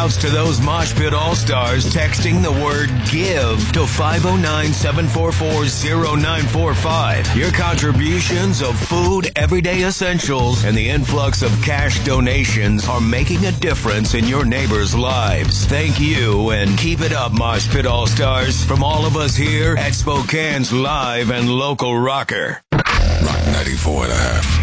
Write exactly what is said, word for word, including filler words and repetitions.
outs to those Mosh Pit All-Stars texting the word GIVE to five oh nine, seven four four, oh nine four five. Your contributions of food, everyday essentials, and the influx of cash donations are making a difference in your neighbors' lives. Thank you, and keep it up, Mosh Pit All-Stars, from all of us here at Spokane's live and local rocker. Rock ninety-four and a half.